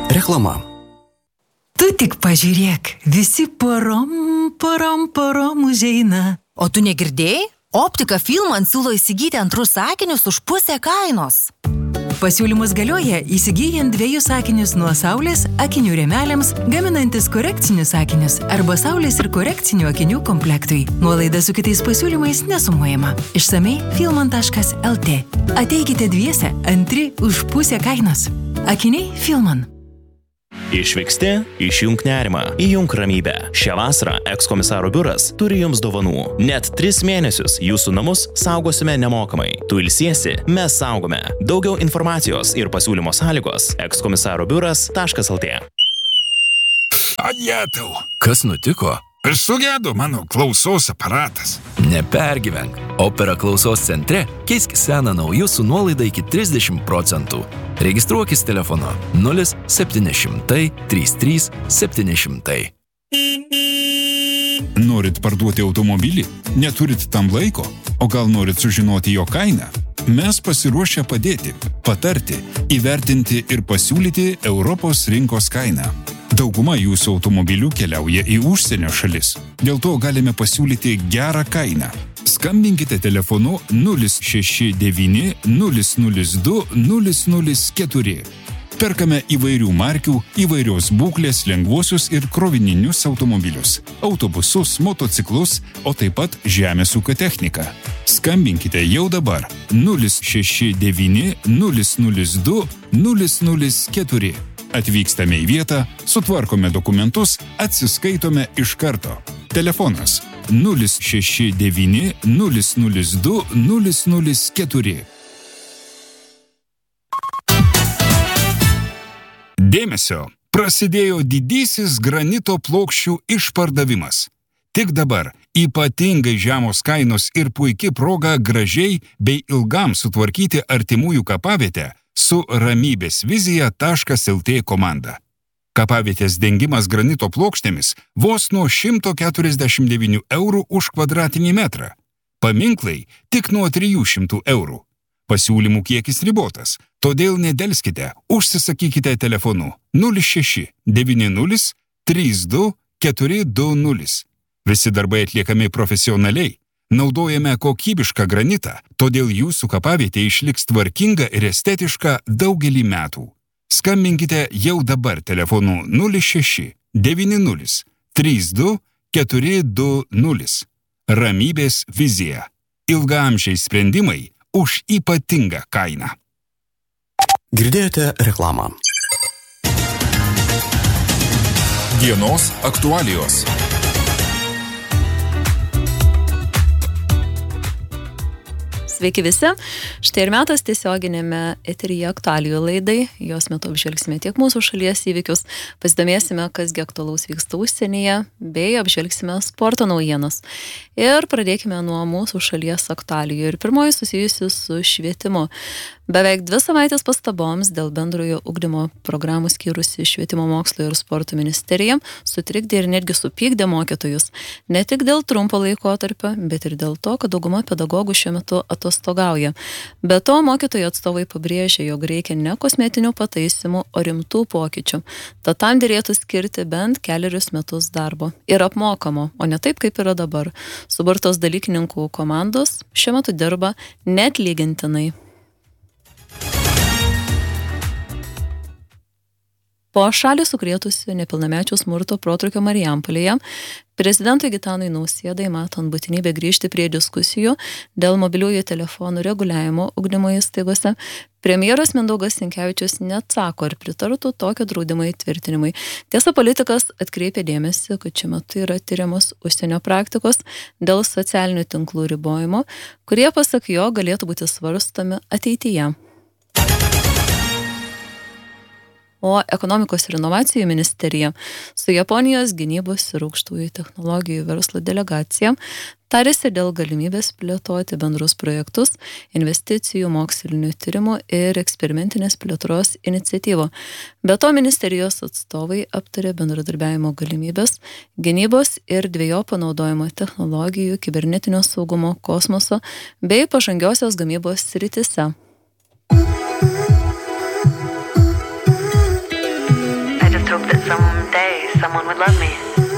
Reklama. Tu tik pažiūrėk, visi porom užeina. O tu negirdėjai? Optika Filman siūlo įsigyti antrus akinius už pusę kainos. Pasiūlymus galioja įsigyjant 2 akinius nuo saulės akinių rėmeliams, gaminantis korekcinius akinius arba saulės ir korekcinių akinių komplektui. Nuolaida su kitais pasiūlymais nesumuojama. Išsamei filman.lt. Ateikite 2, antri už pusę kainos. Akiniai Filman. Išvyksti, išjunk nerimą, įjunk ramybę. Šią vasarą ekskomisaro biuras turi jums dovanų. Net 3 mėnesius jūsų namus saugosime nemokamai. Tu ilsiesi, mes saugome. Daugiau informacijos ir pasiūlymo sąlygos ekskomisarobiuras.lt. Ajetau. Kas nutiko? Sugedo mano klausos aparatas. Nepergyvenk. Opera klausos centre keisk seną naujų su nuolaida iki 30%. Registruokis telefonu 0700 33 700. Norit parduoti automobilį? Neturit tam laiko? O gal norit sužinoti jo kainą? Mes pasiruošę padėti, patarti, įvertinti ir pasiūlyti Europos rinkos kainą. Dauguma jūsų automobilių keliauja į užsienio šalis. Dėl to galime pasiūlyti gerą kainą. Skambinkite telefonu 069 002 004. Perkame įvairių markių, įvairios būklės lengvuosius ir krovininius automobilius, autobusus, motociklus, o taip pat žemės ūkio techniką. Skambinkite jau dabar 069 002 004. Atvykstame į vietą, sutvarkome dokumentus, atsiskaitome iš karto. Telefonas 069 002 004. Dėmesio! Prasidėjo didysis granito plokščių išpardavimas. Tik dabar ypatingai žemos kainos ir puiki proga gražiai bei ilgam sutvarkyti artimųjų kapavietę su ramybėsvizija.lt komanda. Kapavietės dengimas granito plokštėmis vos nuo 149 eurų už kvadratinį metrą. Paminklai tik nuo 300 eurų. Pasiūlymų kiekis ribotas, todėl nedelskite, užsisakykite telefonu 06 90 32 420. Visi darbai atliekami profesionaliai. Naudojame kokybišką granitą, todėl jūsų kapavietė išliks tvarkinga ir estetiška daugelį metų. Skambinkite jau dabar telefonu 06 90 32 420. Ramybės vizija. Ilgaamžiai sprendimai už ypatingą kainą. Girdėjote reklamą. Dienos aktualijos. Sveiki visi. Štai ir metas tiesioginėme eteryje aktualijų laidai. Jos metu apžvelgsime tiek mūsų šalies įvykius, pasidomėsime, kasgi aktualaus vyksta užsienyje, bei apžvelgsime sporto naujienas. Ir pradėkime nuo mūsų šalies aktualijų. Ir pirmoji susijusi su švietimu. Beveik 2 savaitės pastaboms dėl bendrojo ugdymo programų skyrusi Švietimo mokslo ir sporto ministerija sutrikdė ir netgi supykdė mokytojus. Ne tik dėl trumpo laikotarpio, bet ir dėl to, kad dauguma pedagogų šiuo metu atostogauja. Be to, mokytojų atstovai pabrėžė, jog reikia ne kosmetinių pataisimų, o rimtų pokyčių. Tad tam dėrėtų skirti bent 4 metus darbo. Ir apmokamo, o ne taip, kaip yra dabar. Suburtos dalykininkų komandos šiuo metu dirba neatlygintinai. Po šalį sukrėtusių nepilnamečių smurto protrūkio Marijampolėje, prezidentui Gitanui Nausėdai matant būtinybę grįžti prie diskusijų dėl mobiliųjų telefonų reguliavimo ugdymo įstaigose, premjeras Mindaugas Sinkevičius neatsako, ar pritartų tokio draudimo įtvirtinimui. Tiesa, politikas atkreipė dėmesį, kad šiuo metu yra tyriamos užsienio praktikos dėl socialinių tinklų ribojimo, kurie pasak jo galėtų būti svarstomi ateityje. O ekonomikos ir inovacijų ministerija su Japonijos gynybos ir aukštųjų technologijų verslo delegacija tarėsi dėl galimybės plėtoti bendrus projektus, investicijų, mokslinių tyrimų ir eksperimentinės plėtros iniciatyvų. Be to, ministerijos atstovai aptarė bendradarbiavimo galimybės, gynybos ir dvejopo naudojimo technologijų, kibernetinio saugumo, kosmoso bei pažangiosios gamybos srityse. hope that someday someone would love me.